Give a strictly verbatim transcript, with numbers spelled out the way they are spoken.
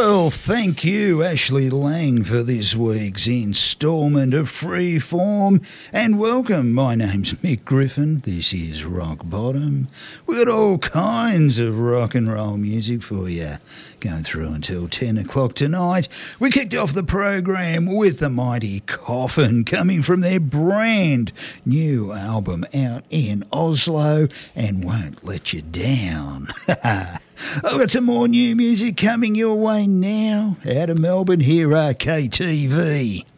Well, thank you, Ashley Lang, for this week's instalment of Freeform. And welcome, my name's Mick Griffin. This is Rock Bottom. We've got all kinds of rock and roll music for you, going through until ten o'clock tonight. We kicked off the program with the mighty Coffin, coming from their brand new album out in Oslo, and Won't Let You Down. I've got some more new music coming your way now. Out of Melbourne, here are K T V.